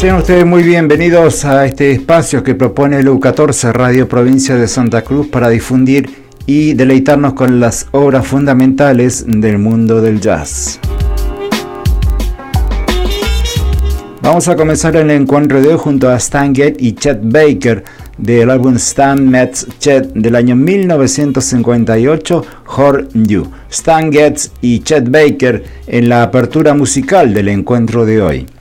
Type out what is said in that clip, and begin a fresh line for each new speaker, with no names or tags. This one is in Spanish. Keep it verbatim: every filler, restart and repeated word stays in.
Sean ustedes muy bienvenidos a este espacio que propone el U catorce Radio Provincia de Santa Cruz para difundir y deleitarnos con las obras fundamentales del mundo del jazz. Vamos a comenzar el encuentro de hoy junto a Stan Getz y Chet Baker del álbum Stan Meets Chet del año mil novecientos cincuenta y ocho, Hurt You. Stan Getz y Chet Baker en la apertura musical del encuentro de hoy.